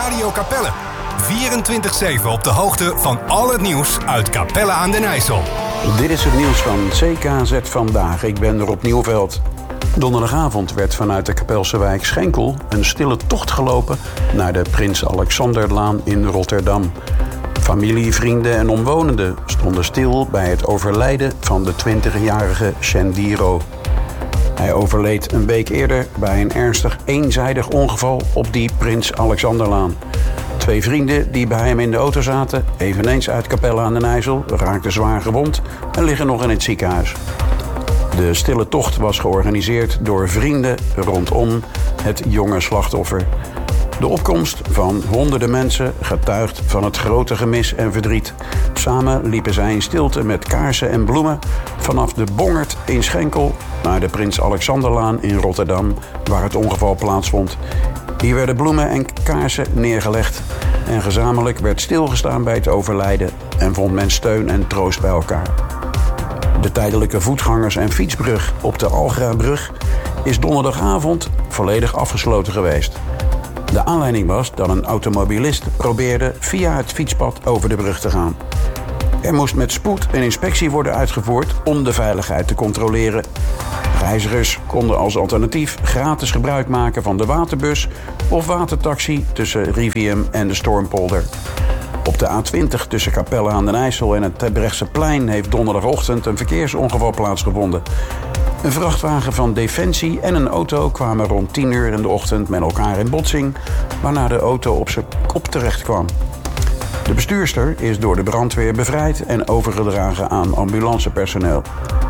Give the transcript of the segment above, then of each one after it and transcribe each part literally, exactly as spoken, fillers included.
Radio Capelle. vierentwintig zeven op de hoogte van al het nieuws uit Capelle aan den IJssel. Dit is het nieuws van C K Z Vandaag. Ik ben Rob Nieuwveld. Donderdagavond werd vanuit de Kapelse wijk Schenkel een stille tocht gelopen naar de Prins Alexanderlaan in Rotterdam. Familie, vrienden en omwonenden stonden stil bij het overlijden van de twintigjarige Shendiro. Hij overleed een week eerder bij een ernstig eenzijdig ongeval op die Prins Alexanderlaan. Twee vrienden die bij hem in de auto zaten, eveneens uit Capelle aan den IJssel, raakten zwaar gewond en liggen nog in het ziekenhuis. De stille tocht was georganiseerd door vrienden rondom het jonge slachtoffer. De opkomst van honderden mensen getuigt van het grote gemis en verdriet. Samen liepen zij in stilte met kaarsen en bloemen vanaf de Bongert in Schenkel naar de Prins Alexanderlaan in Rotterdam, waar het ongeval plaatsvond. Hier werden bloemen en kaarsen neergelegd en gezamenlijk werd stilgestaan bij het overlijden en vond men steun en troost bij elkaar. De tijdelijke voetgangers- en fietsbrug op de Algrabrug is donderdagavond volledig afgesloten geweest. De aanleiding was dat een automobilist probeerde via het fietspad over de brug te gaan. Er moest met spoed een inspectie worden uitgevoerd om de veiligheid te controleren. Reizigers konden als alternatief gratis gebruik maken van de waterbus of watertaxi tussen Riviem en de Stormpolder. Op de A twintig tussen Capelle aan den IJssel en het Terbrechtseplein heeft donderdagochtend een verkeersongeval plaatsgevonden. Een vrachtwagen van Defensie en een auto kwamen rond tien uur in de ochtend met elkaar in botsing, waarna de auto op zijn kop terecht kwam. De bestuurster is door de brandweer bevrijd en overgedragen aan ambulancepersoneel.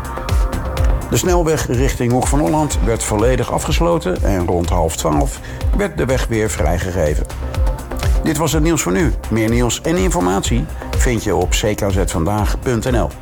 De snelweg richting Hoek van Holland werd volledig afgesloten en rond half twaalf werd de weg weer vrijgegeven. Dit was het nieuws voor nu. Meer nieuws en informatie vind je op c k z vandaag punt n l.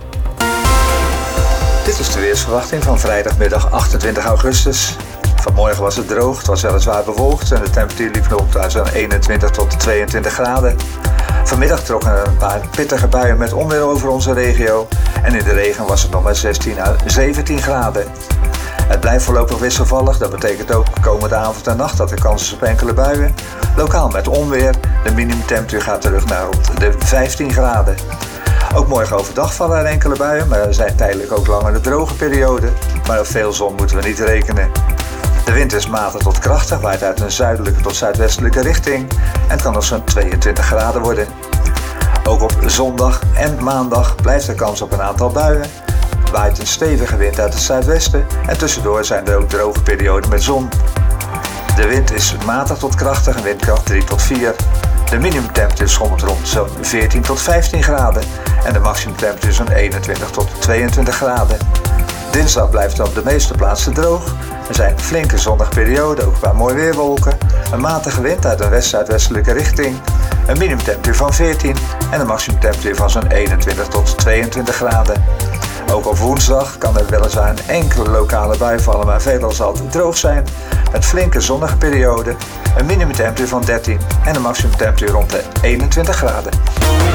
Dit is de weersverwachting van vrijdagmiddag achtentwintig augustus. Vanmorgen was het droog, het was weliswaar bewolkt en de temperatuur liep op uit zo'n eenentwintig tot tweeëntwintig graden. Vanmiddag trokken er een paar pittige buien met onweer over onze regio en in de regen was het nog maar zestien à zeventien graden. Het blijft voorlopig wisselvallig, dat betekent ook komende avond en nacht dat er kans is op enkele buien. Lokaal met onweer, de minimumtemperatuur gaat terug naar rond de vijftien graden. Ook morgen overdag vallen er enkele buien, maar er zijn tijdelijk ook langere droge perioden. Maar op veel zon moeten we niet rekenen. De wind is matig tot krachtig, waait uit een zuidelijke tot zuidwestelijke richting en kan nog zo'n tweeëntwintig graden worden. Ook op zondag en maandag blijft er kans op een aantal buien. Waait een stevige wind uit het zuidwesten en tussendoor zijn er ook droge perioden met zon. De wind is matig tot krachtig en windkracht drie tot vier. De minimumtemperatuur schommelt rond zo'n veertien tot vijftien graden en de maximumtemperatuur zo'n eenentwintig tot tweeëntwintig graden. Dinsdag blijft het op de meeste plaatsen droog. Er zijn flinke zonnige perioden, ook een paar mooie weerwolken. Een matige wind uit een west-zuidwestelijke richting. Een minimumtemperatuur van veertien en een maximumtemperatuur van zo'n eenentwintig tot tweeëntwintig graden. Ook op woensdag kan er weliswaar een enkele lokale bui vallen, maar veelal zal het droog zijn. Met flinke zonnige perioden, een minimumtemperatuur van dertien en een maximumtemperatuur rond de eenentwintig graden.